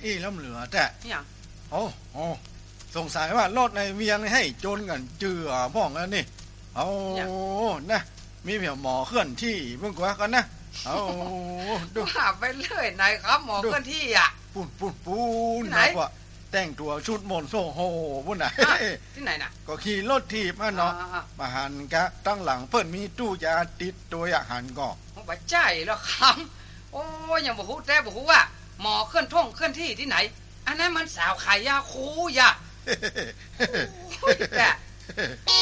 อีล้ำเหลือแต่อย่างโอ้สงสัยว่ารถในเวียงให้โจรกันเจือพ่องแล้วนี่เอานะมีเพียงหมอเคลื่อนที่เพิ่งกว่ากันนะเอาดูหาไปเลยนายครับหมอเคลื่อนที่อ่ะปูนนะว่าแต่งตัวชุดมนโซโฮพุ่นไหนที่ไหนน่ะก็ขี่รถทีบมาเนาะมาหันกะตั้งหลังเพิ่นมีตู้ยาติดตัวอาหารก็บ่ใจแล้วครับโอ้ยังบ่ฮู้แต่บ่ฮู้ว่าหมอเคลื่อนที่ที่ไหนอันนั้นมันสาวขายยาคูยะแต่